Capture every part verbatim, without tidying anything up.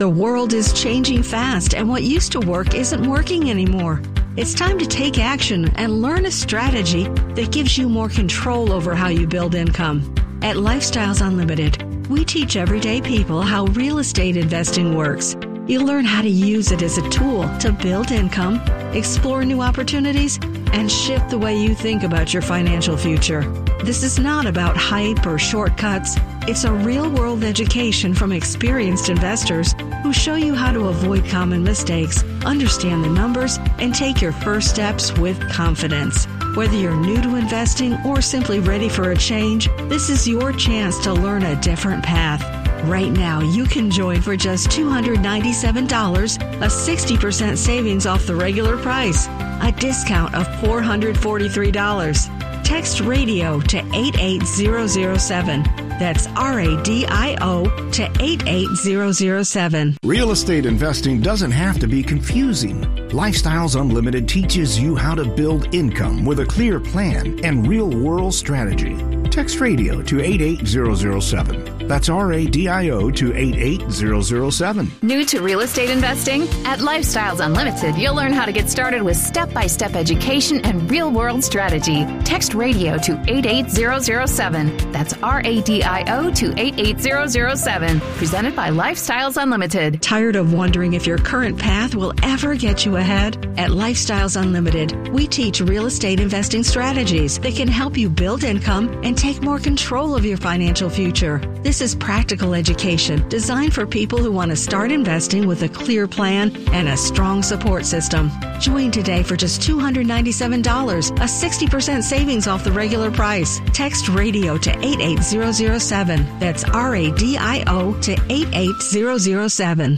The world is changing fast, and what used to work isn't working anymore. It's time to take action and learn a strategy that gives you more control over how you build income. At Lifestyles Unlimited, we teach everyday people how real estate investing works. You'll learn how to use it as a tool to build income, explore new opportunities, and shift the way you think about your financial future. This is not about hype or shortcuts. It's a real-world education from experienced investors who show you how to avoid common mistakes, understand the numbers, and take your first steps with confidence. Whether you're new to investing or simply ready for a change, this is your chance to learn a different path. Right now, you can join for just two hundred ninety-seven dollars, a sixty percent savings off the regular price, a discount of four hundred forty-three dollars. Text RADIO to eight eight zero zero seven. That's R A D I O to eight eight zero zero seven. Real estate investing doesn't have to be confusing. Lifestyles Unlimited teaches you how to build income with a clear plan and real-world strategy. Text RADIO to eight eight zero zero seven. That's R A D I O to eight eight zero zero seven. New to real estate investing? At Lifestyles Unlimited, you'll learn how to get started with step-by-step education and real-world strategy. Text RADIO to eight eight zero zero seven. That's R A D I O to eight eight zero zero seven. Presented by Lifestyles Unlimited. Tired of wondering if your current path will ever get you ahead? At Lifestyles Unlimited, we teach real estate investing strategies that can help you build income and take more control of your financial future. This is practical education designed for people who want to start investing with a clear plan and a strong support system. Join today for just two hundred ninety-seven dollars, a sixty percent savings off the regular price. Text RADIO to eight eight zero zero seven. That's R A D I O to eight eight zero zero seven.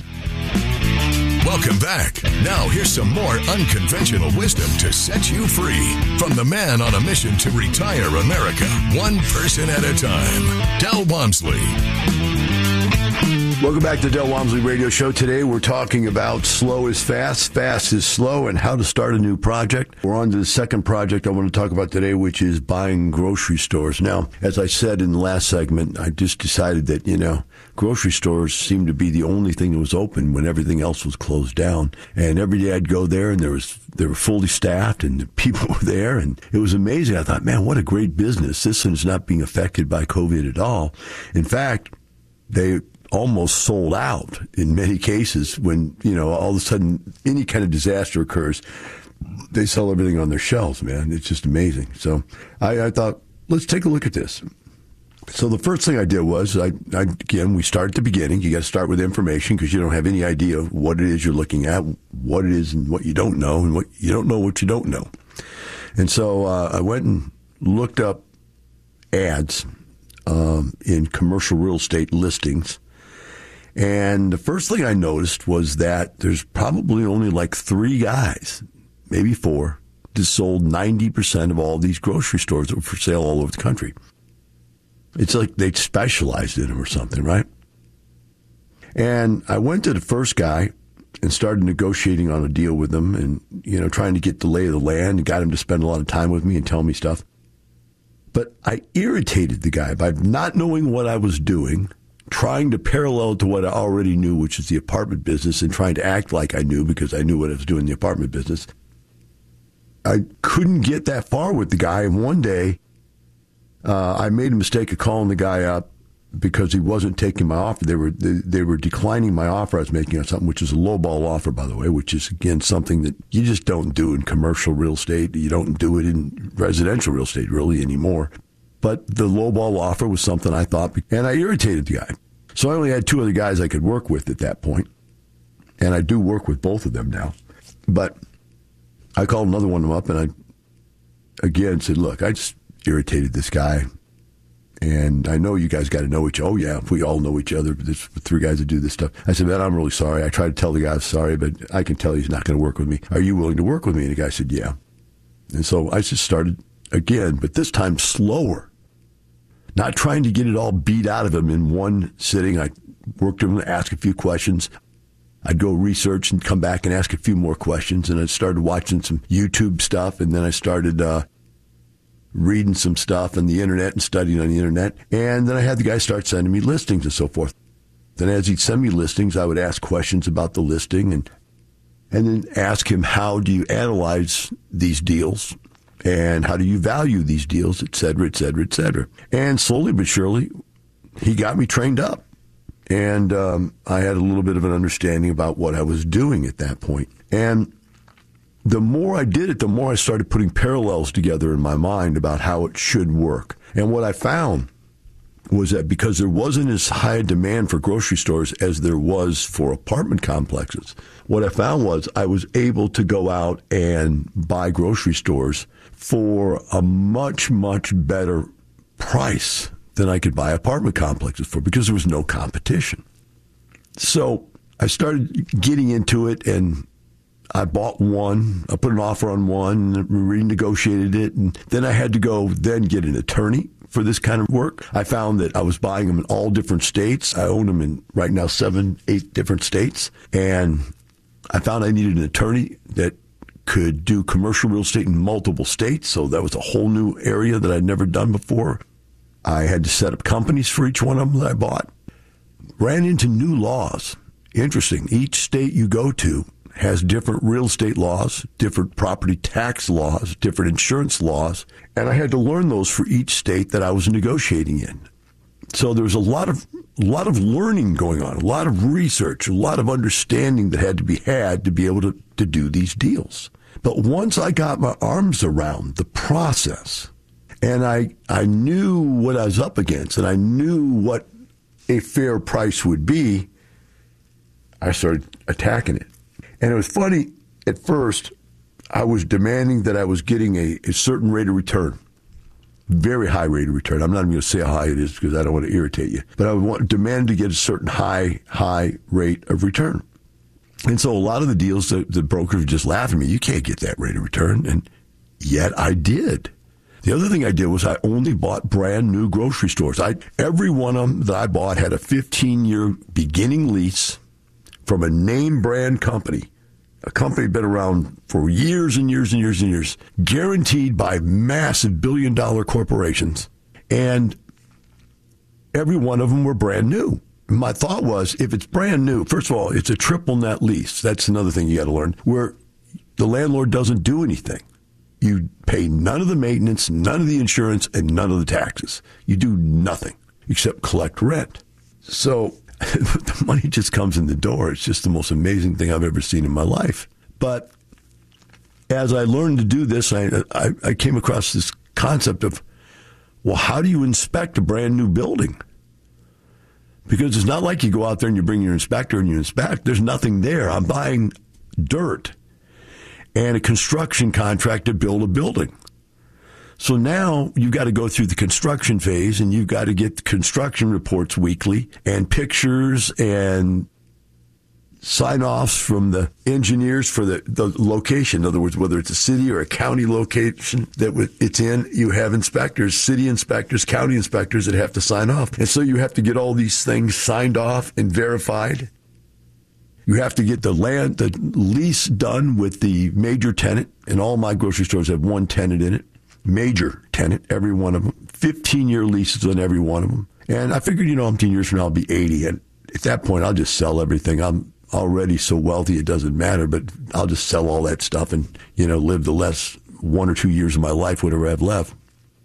Welcome back. Now here's some more unconventional wisdom to set you free from the man on a mission to retire America, one person at a time, Del Walmsley. Welcome back to the Del Walmsley Radio Show. Today we're talking about slow is fast, fast is slow, and how to start a new project. We're on to the second project I want to talk about today, which is buying grocery stores. Now, as I said in the last segment, I just decided that, you know, grocery stores seemed to be the only thing that was open when everything else was closed down. And every day I'd go there and there was they were fully staffed and the people were there, and it was amazing. I thought, man, what a great business. This one's not being affected by COVID at all. In fact, they almost sold out in many cases when, you know, all of a sudden any kind of disaster occurs. They sell everything on their shelves, man. It's just amazing. So I, I thought, let's take a look at this. So the first thing I did was, I, I again, we start at the beginning. You got to start with information because you don't have any idea what it is you're looking at, what it is and what you don't know, and what you don't know what you don't know. And so uh, I went and looked up ads um, in commercial real estate listings. And the first thing I noticed was that there's probably only like three guys, maybe four, that sold ninety percent of all these grocery stores that were for sale all over the country. It's like they specialized in them or something, right? And I went to the first guy and started negotiating on a deal with him and, you know, trying to get the lay of the land and got him to spend a lot of time with me and tell me stuff. But I irritated the guy by not knowing what I was doing, trying to parallel to what I already knew, which is the apartment business, and trying to act like I knew because I knew what I was doing in the apartment business. I couldn't get that far with the guy, and one day uh, I made a mistake of calling the guy up because he wasn't taking my offer. They were they, they were declining my offer I was making on something, which is a lowball offer, by the way, which is, again, something that you just don't do in commercial real estate. You don't do it in residential real estate, really, anymore. But the lowball offer was something I thought, and I irritated the guy. So I only had two other guys I could work with at that point, and I do work with both of them now. But I called another one of them up, and I, again, said, look, I just irritated this guy, and I know you guys got to know each other. Oh, yeah, we all know each other. There's three guys that do this stuff. I said, man, I'm really sorry. I tried to tell the guy I'm sorry, but I can tell he's not going to work with me. Are you willing to work with me? And the guy said, yeah. And so I just started again, but this time slower. Not trying to get it all beat out of him in one sitting. I worked with him to ask a few questions. I'd go research and come back and ask a few more questions. And I started watching some YouTube stuff. And then I started uh, reading some stuff on the internet and studying on the internet. And then I had the guy start sending me listings and so forth. Then as he'd send me listings, I would ask questions about the listing and and then ask him, how do you analyze these deals? And how do you value these deals, et cetera, et cetera, et cetera. And slowly but surely, he got me trained up. And um, I had a little bit of an understanding about what I was doing at that point. And the more I did it, the more I started putting parallels together in my mind about how it should work. And what I found was that because there wasn't as high a demand for grocery stores as there was for apartment complexes, what I found was I was able to go out and buy grocery stores for a much, much better price than I could buy apartment complexes for because there was no competition. So I started getting into it, and I bought one. I put an offer on one, renegotiated it, and then I had to go then get an attorney for this kind of work. I found that I was buying them in all different states. I own them in right now seven, eight different states, and I found I needed an attorney that could do commercial real estate in multiple states, so that was a whole new area that I'd never done before. I had to set up companies for each one of them that I bought. Ran into new laws. Interesting. Each state you go to has different real estate laws, different property tax laws, different insurance laws, and I had to learn those for each state that I was negotiating in. So there was a lot of a lot of learning going on, a lot of research, a lot of understanding that had to be had to be able to, to do these deals. But once I got my arms around the process, and I I knew what I was up against, and I knew what a fair price would be, I started attacking it. And it was funny, at first, I was demanding that I was getting a, a certain rate of return. Very high rate of return. I'm not even going to say how high it is because I don't want to irritate you. But I would want, demand to get a certain high, high rate of return. And so a lot of the deals, the, the brokers were just laughing at me. You can't get that rate of return. And yet I did. The other thing I did was I only bought brand new grocery stores. I Every one of them that I bought had a fifteen-year beginning lease from a name brand company. A company been around for years and years and years and years, guaranteed by massive billion-dollar corporations. And every one of them were brand new. My thought was, if it's brand new, first of all, it's a triple net lease. That's another thing you got to learn, where the landlord doesn't do anything. You pay none of the maintenance, none of the insurance, and none of the taxes. You do nothing except collect rent. So the money just comes in the door. It's just the most amazing thing I've ever seen in my life. But as I learned to do this, I, I, I came across this concept of, well, how do you inspect a brand new building? Because it's not like you go out there and you bring your inspector and you inspect. There's nothing there. I'm buying dirt and a construction contract to build a building. So now you've got to go through the construction phase, and you've got to get the construction reports weekly and pictures and sign-offs from the engineers for the, the location. In other words, whether it's a city or a county location that it's in, you have inspectors, city inspectors, county inspectors that have to sign off. And so you have to get all these things signed off and verified. You have to get the land, the lease done with the major tenant, and all my grocery stores have one tenant in it. Major tenant, every one of them. fifteen-year leases on every one of them. And I figured, you know, fifteen years from now I'll be eighty. And at that point, I'll just sell everything. I'm already so wealthy it doesn't matter, but I'll just sell all that stuff and, you know, live the last one or two years of my life, whatever I have left.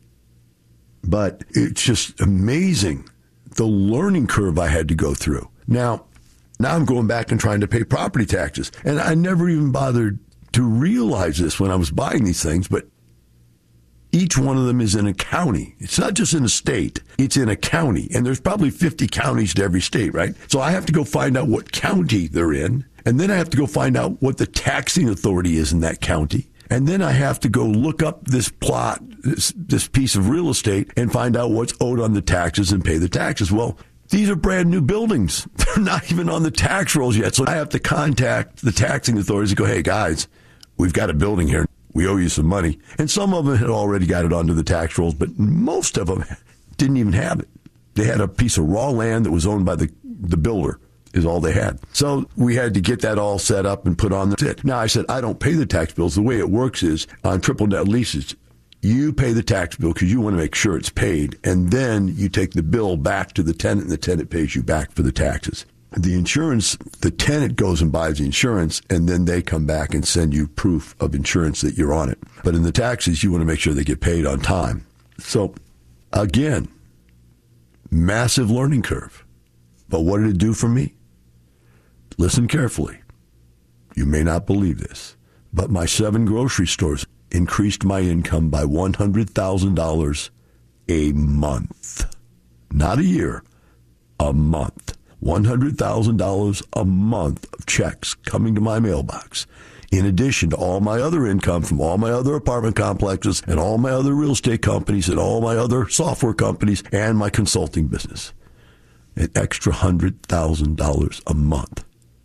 But it's just amazing the learning curve I had to go through. Now, now I'm going back and trying to pay property taxes. And I never even bothered to realize this when I was buying these things, but each one of them is in a county. It's not just in a state. It's in a county. And there's probably fifty counties to every state, right? So I have to go find out what county they're in. And then I have to go find out what the taxing authority is in that county. And then I have to go look up this plot, this, this piece of real estate, and find out what's owed on the taxes and pay the taxes. Well, these are brand new buildings. They're not even on the tax rolls yet. So I have to contact the taxing authorities and go, hey, guys, we've got a building here. We owe you some money. And some of them had already got it onto the tax rolls, but most of them didn't even have it. They had a piece of raw land that was owned by the, the builder, is all they had. So we had to get that all set up and put on the it. Now, I said, I don't pay the tax bills. The way it works is on triple net leases, You pay the tax bill because you want to make sure it's paid, and then you take the bill back to the tenant, and the tenant pays you back for the taxes. The insurance, the tenant goes and buys the insurance, and then they come back and send you proof of insurance that you're on it. But in the taxes, you want to make sure they get paid on time. So, again, massive learning curve. But what did it do for me? Listen carefully. You may not believe this, but my seven grocery stores increased my income by one hundred thousand dollars a month. Not a year, a month. one hundred thousand dollars a month of checks coming to my mailbox, in addition to all my other income from all my other apartment complexes and all my other real estate companies and all my other software companies and my consulting business. An extra one hundred thousand dollars a month.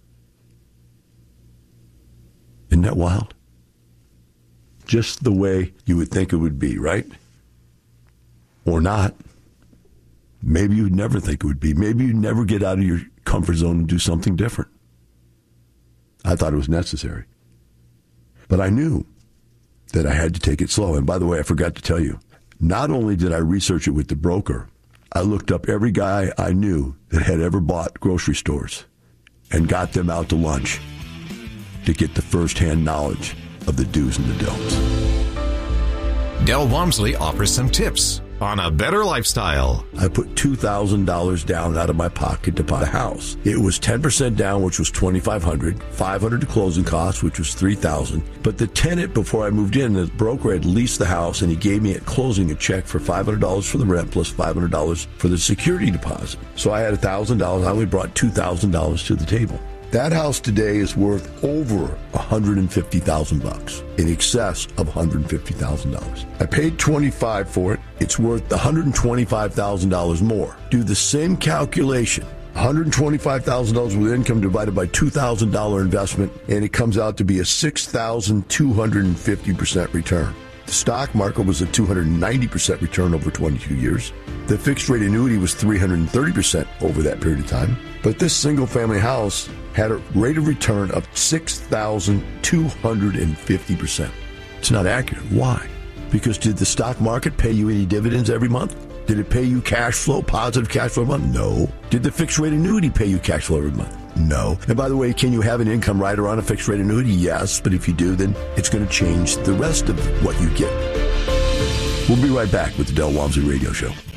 Isn't that wild? Just the way you would think it would be, right? Or not. Maybe you'd never think it would be. Maybe you'd never get out of your comfort zone and do something different. I thought it was necessary. But I knew that I had to take it slow. And by the way, I forgot to tell you, not only did I research it with the broker, I looked up every guy I knew that had ever bought grocery stores and got them out to lunch to get the first-hand knowledge of the do's and the don'ts. Del Walmsley offers some tips on a better lifestyle. I put two thousand dollars down out of my pocket to buy a house. It was ten percent down, which was twenty-five hundred dollars, five hundred dollars to closing costs, which was three thousand dollars. But the tenant, before I moved in, the broker had leased the house, and he gave me at closing a check for five hundred dollars for the rent plus five hundred dollars for the security deposit. So I had one thousand dollars. I only brought two thousand dollars to the table. That house today is worth over one hundred fifty thousand bucks, in excess of one hundred fifty thousand dollars. I paid twenty-five for it. It's worth one hundred twenty-five thousand dollars more. Do the same calculation. one hundred twenty-five thousand dollars with income divided by two thousand dollars investment, and it comes out to be a six thousand two hundred fifty percent return. The stock market was a two hundred ninety percent return over twenty-two years. The fixed rate annuity was three hundred thirty percent over that period of time. But this single family house had a rate of return of six thousand two hundred fifty percent. It's not accurate. Why? Because did the stock market pay you any dividends every month? Did it pay you cash flow, positive cash flow every month? No. Did the fixed rate annuity pay you cash flow every month? No. And by the way, can you have an income rider on a fixed rate annuity? Yes. But if you do, then it's going to change the rest of what you get. We'll be right back with the Del Walmsley Radio Show.